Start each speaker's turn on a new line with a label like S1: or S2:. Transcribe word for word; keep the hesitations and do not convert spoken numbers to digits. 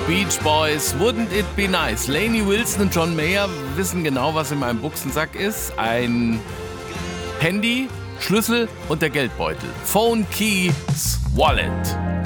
S1: Beach Boys, Wouldn't It Be Nice? Lainey Wilson und John Mayer wissen genau, was in meinem Buchsensack ist. Ein Handy, Schlüssel und der Geldbeutel. Phone, Keys, Wallet.